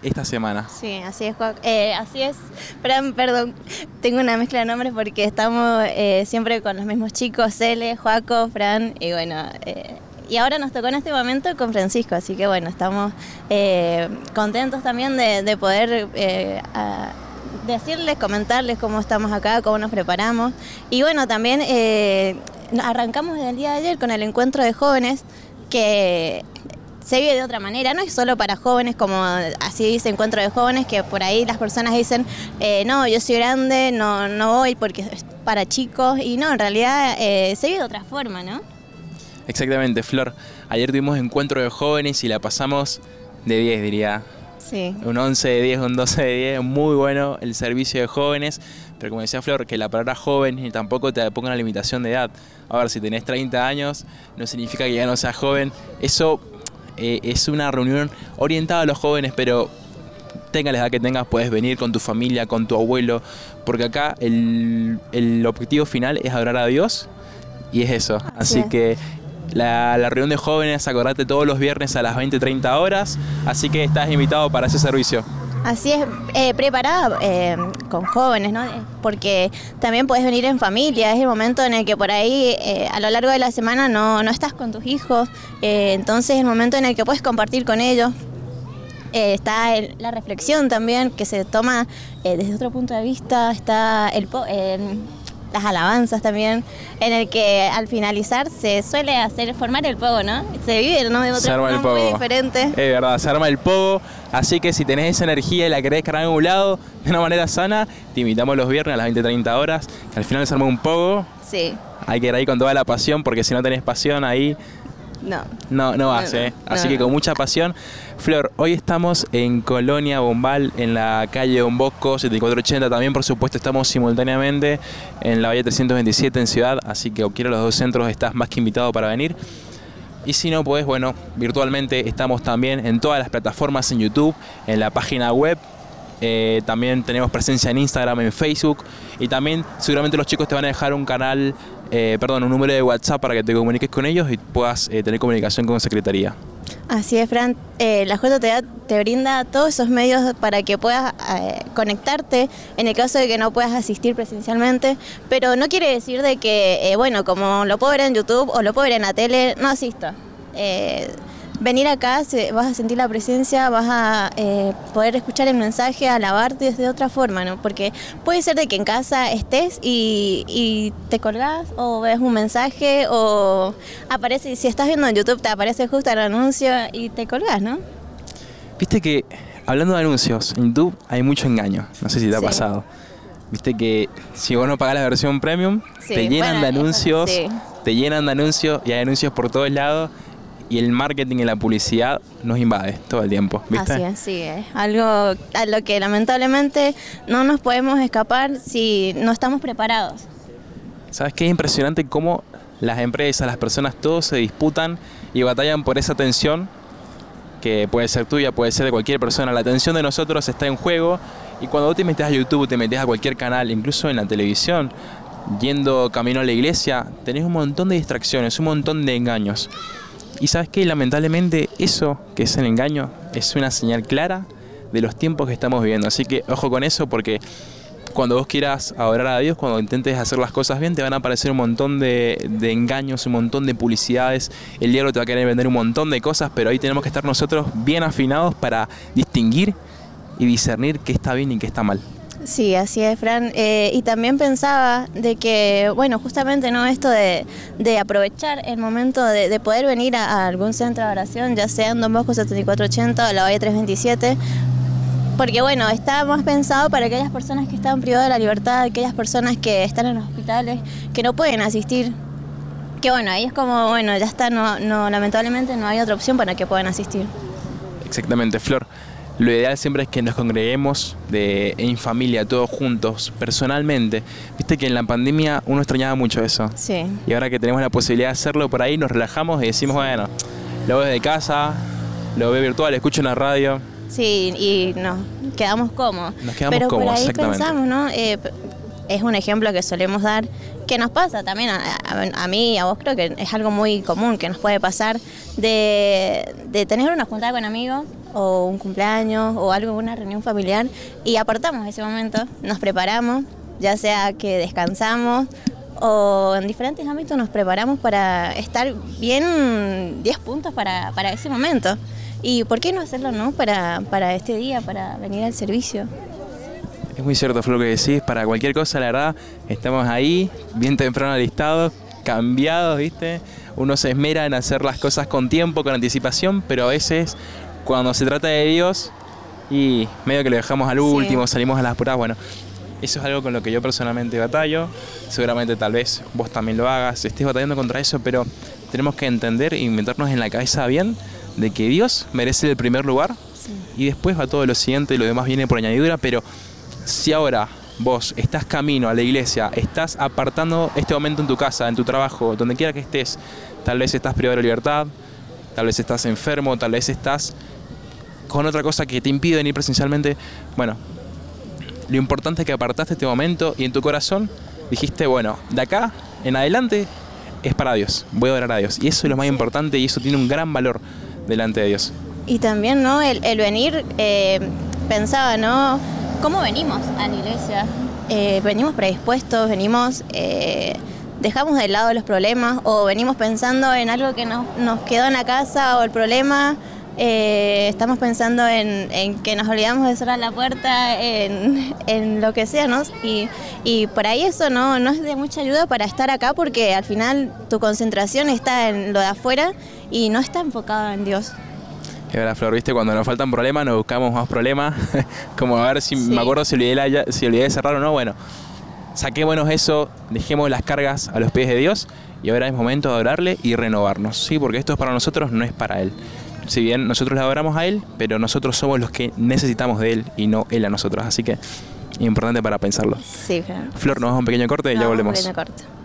esta semana. Sí, así es, así es. Fran, perdón, tengo una mezcla de nombres porque estamos siempre con los mismos chicos, Cele, Joaco, Fran, y bueno, y ahora nos tocó en este momento con Francisco, así que bueno, estamos contentos también de poder decirles, comentarles cómo estamos acá, cómo nos preparamos. Y bueno, también arrancamos desde el día de ayer con el encuentro de jóvenes, que se vive de otra manera, no es solo para jóvenes, como así dice encuentro de jóvenes, que por ahí las personas dicen, no, yo soy grande, no voy porque es para chicos, y no, en realidad se vive de otra forma, ¿no? Exactamente, Flor. Ayer tuvimos encuentro de jóvenes y la pasamos de 10, diría. Sí. Un 11 de 10, un 12 de 10, muy bueno el servicio de jóvenes, pero como decía Flor, que la palabra joven y tampoco te ponga una limitación de edad. A ver, si tenés 30 años, no significa que ya no seas joven. Eso es una reunión orientada a los jóvenes, pero tenga la edad que tengas, puedes venir con tu familia, con tu abuelo, porque acá el objetivo final es adorar a Dios y es eso. Así que la reunión de jóvenes, acordate, todos los viernes a las 20-30 horas, así que estás invitado para ese servicio. Así es, preparada con jóvenes, ¿no? Porque también puedes venir en familia, es el momento en el que por ahí a lo largo de la semana no estás con tus hijos, entonces es el momento en el que puedes compartir con ellos. Está la reflexión también, que se toma desde otro punto de vista, está las alabanzas también, en el que al finalizar se suele formar el pogo, ¿no? Se vive, ¿no? De otra forma muy diferente. Es verdad, se arma el pogo, así que si tenés esa energía y la querés cargar en un lado de una manera sana, te invitamos los viernes a las 20-30 horas, que al final se arma un pogo. Sí. Hay que ir ahí con toda la pasión, porque si no tenés pasión ahí, no vas, Así que con mucha pasión. Flor, hoy estamos en Colonia Bombal, en la calle Don Bosco 7480. También, por supuesto, estamos simultáneamente en la Bahía 327 en Ciudad. Así que cualquiera de los dos centros estás más que invitado para venir. Y si no, pues bueno, virtualmente estamos también en todas las plataformas, en YouTube, en la página web. También tenemos presencia en Instagram, en Facebook. Y también seguramente los chicos te van a dejar un número de WhatsApp para que te comuniques con ellos y puedas tener comunicación con Secretaría. Así es, Fran. La JTA te brinda todos esos medios para que puedas conectarte en el caso de que no puedas asistir presencialmente, pero no quiere decir de que, como lo puedo ver en YouTube o lo puedo ver en la tele, no asisto. Venir acá, vas a sentir la presencia, vas a poder escuchar el mensaje, alabarte desde otra forma, ¿no? Porque puede ser de que en casa estés y te colgás o ves un mensaje o aparece, si estás viendo en YouTube te aparece justo el anuncio y te colgás, ¿no? Viste que, hablando de anuncios, en YouTube hay mucho engaño, no sé si te ha pasado. Viste que si vos no pagás la versión premium, te llenan de anuncios, te llenan de anuncios y hay anuncios por todos lados. Y el marketing y la publicidad nos invade todo el tiempo, ¿viste? Así es, sí, es algo a lo que lamentablemente no nos podemos escapar si no estamos preparados. ¿Sabes qué? Es impresionante cómo las empresas, las personas, todos se disputan y batallan por esa atención que puede ser tuya, puede ser de cualquier persona. La atención de nosotros está en juego y cuando vos te metes a YouTube, te metes a cualquier canal, incluso en la televisión, yendo camino a la iglesia, tenés un montón de distracciones, un montón de engaños. Y sabes que lamentablemente eso que es el engaño es una señal clara de los tiempos que estamos viviendo. Así que ojo con eso, porque cuando vos quieras adorar a Dios, cuando intentes hacer las cosas bien, te van a aparecer un montón de engaños, un montón de publicidades. El diablo te va a querer vender un montón de cosas, pero ahí tenemos que estar nosotros bien afinados para distinguir y discernir qué está bien y qué está mal. Sí, así es, Fran. Y también pensaba de que, justamente no esto de aprovechar el momento de poder venir a algún centro de oración, ya sea en Don Bosco 7480 o la Bahía 327, porque está más pensado para aquellas personas que están privadas de la libertad, aquellas personas que están en los hospitales, que no pueden asistir. Que ahí es como, ya está, lamentablemente no hay otra opción para que puedan asistir. Exactamente, Flor. Lo ideal siempre es que nos congreguemos en familia, todos juntos, personalmente. Viste que en la pandemia uno extrañaba mucho eso. Sí. Y ahora que tenemos la posibilidad de hacerlo por ahí, nos relajamos y decimos, lo veo desde casa, lo veo virtual, escucho en la radio. Sí, y nos quedamos cómodos. Nos quedamos cómodos, por ahí exactamente. Pensamos, ¿no? Es un ejemplo que solemos dar, que nos pasa también a mí y a vos, creo que es algo muy común que nos puede pasar, de tener una juntada con amigos o un cumpleaños o algo, una reunión familiar, y apartamos ese momento, nos preparamos, ya sea que descansamos o en diferentes ámbitos nos preparamos para estar bien 10 puntos para ese momento. ¿Y por qué no hacerlo, no? Para este día, para venir al servicio. Es muy cierto, Flor, lo que decís. Para cualquier cosa, la verdad, estamos ahí, bien temprano alistados, cambiados, ¿viste? Uno se esmera en hacer las cosas con tiempo, con anticipación, pero a veces, cuando se trata de Dios, y medio que lo dejamos al último, salimos a las puras, bueno, eso es algo con lo que yo personalmente batallo. Seguramente tal vez vos también lo hagas, estés batallando contra eso, pero tenemos que entender y meternos en la cabeza bien de que Dios merece el primer lugar y después va todo lo siguiente y lo demás viene por añadidura. Pero si ahora vos estás camino a la iglesia, estás apartando este momento en tu casa, en tu trabajo, donde quiera que estés, tal vez estás privado de libertad, tal vez estás enfermo, tal vez estás con otra cosa que te impide venir presencialmente, bueno, lo importante es que apartaste este momento y en tu corazón dijiste, bueno, de acá en adelante es para Dios, voy a orar a Dios. Y eso es lo más importante y eso tiene un gran valor delante de Dios. Y también, ¿no? El venir, pensaba, ¿no? ¿Cómo venimos a la iglesia? Venimos predispuestos, venimos, dejamos de lado los problemas o venimos pensando en algo que nos quedó en la casa o el problema. Estamos pensando en que nos olvidamos de cerrar la puerta, en lo que sea, ¿no? Y por ahí eso no es de mucha ayuda para estar acá porque al final tu concentración está en lo de afuera y no está enfocada en Dios. Y ahora, Flor, ¿viste? Cuando nos faltan problemas, nos buscamos más problemas. Como a ver si me acuerdo si olvidé de cerrar o no. Bueno, saquémonos eso, dejemos las cargas a los pies de Dios y ahora es momento de adorarle y renovarnos, ¿sí? Porque esto es para nosotros, no es para Él. Si bien nosotros le adoramos a Él, pero nosotros somos los que necesitamos de Él y no Él a nosotros. Así que es importante para pensarlo. Sí, claro. Flor, nos vamos a un pequeño corte y ya volvemos. Un pequeño corte.